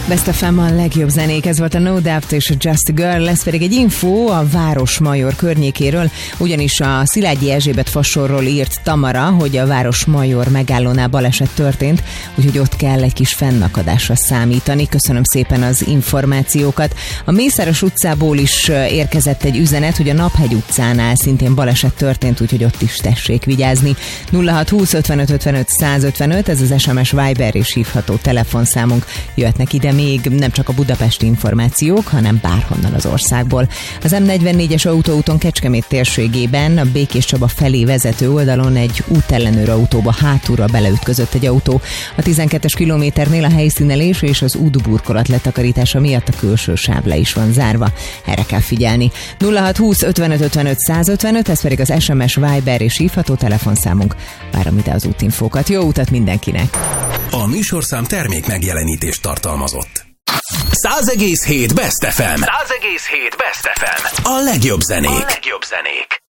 Best FM a legjobb zenék, ez volt a No Doubt és a Just a Girl, lesz pedig egy info a Városmajor környékéről, ugyanis a Szilágyi Erzsébet fasorról írt Tamara, hogy a Városmajor megállónál baleset történt, úgyhogy ott kell egy kis fennakadásra számítani. Köszönöm szépen az információkat. A Mészáros utcából is érkezett egy üzenet, hogy a Naphegy utcánál szintén baleset történt, úgyhogy ott is tessék vigyázni. 0620 55 55 155, ez az SMS, Viber és hívható telefonszámunk. Jöhetnek ide még nem csak a budapesti információk, hanem bárhonnan az országból. Az M44-es autóúton Kecskemét térségében a Békés Csaba felé vezető oldalon egy útellenőr autóba hátulra beleütközött egy autó. A 12-es kilométernél a helyszínelés és az útburkolat letakarítása miatt a külső sáv le is van zárva. Erre kell figyelni. 0620 55 55 155, ez pedig az SMS, Viber és hívható telefonszámunk. Várom ide az útinfókat. Jó utat mindenkinek! A műsorszám termék megjelenítést tartalmazott. 100,7 Best FM. 100,7 Best FM. A legjobb zenék.